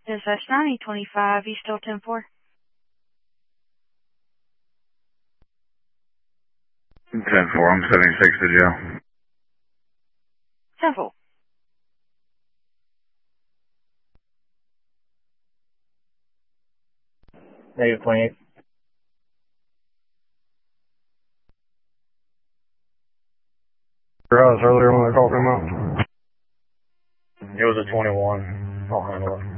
Dispatch 9025, you still 10-4? 10-4, I'm 76 to jail. 10-4. Negative 28. Your house earlier when I called him out. It was a 21. I'll handle it.